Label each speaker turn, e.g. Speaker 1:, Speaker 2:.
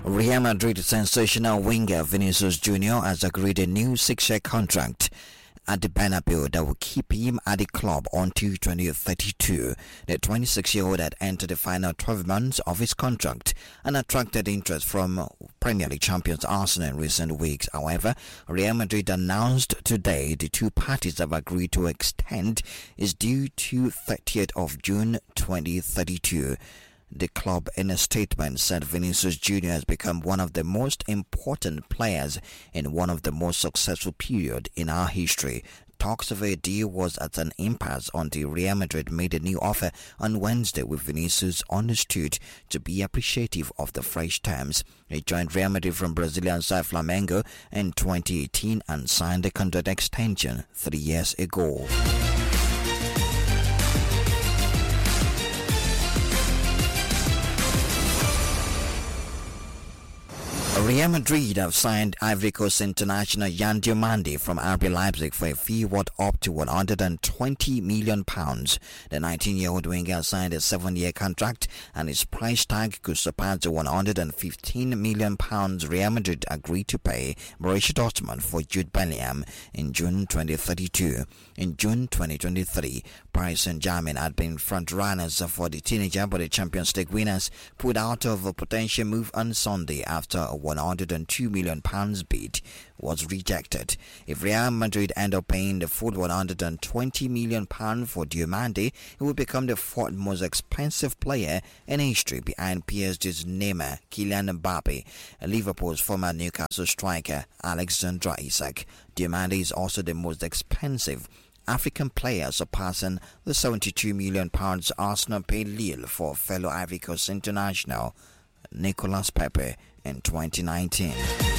Speaker 1: Real Madrid sensational winger Vinicius Jr. has agreed a new 6-year contract at the Bernabeu that will keep him at the club until 2032. The 26-year-old had entered the final 12 months of his contract and attracted interest from Premier League champions Arsenal in recent weeks. However, Real Madrid announced today the two parties have agreed to extend is due to 30th of June 2032. The club, in a statement, said Vinicius Jr. has become one of the most important players in one of the most successful periods in our history. Talks of a deal was at an impasse until Real Madrid made a new offer on Wednesday, with Vinicius understood to be appreciative of the fresh terms. He joined Real Madrid from Brazilian side Flamengo in 2018 and signed a contract extension 3 years ago. Real Madrid have signed Ivory Coast international Yan Diomande from RB Leipzig for a fee worth up to £120 million. The 19-year-old winger signed a 7-year contract and his price tag could surpass the £115 million Real Madrid agreed to pay Borussia Dortmund for Jude Bellingham in June 2032. In June 2023, Paris Saint-Germain had been front-runners for the teenager, but the Champions League winners pulled out of a potential move on Sunday after a £102 million bid was rejected. If Real Madrid end up paying the full £120 million for Diomande, he will become the fourth most expensive player in history behind PSG's Neymar, Kylian Mbappe, Liverpool's former Newcastle striker Alexander Isak. Diomande is also the most expensive African player, surpassing the £72 million Arsenal paid Lille for fellow Ivory Coast international Nicolas Pepe in 2019.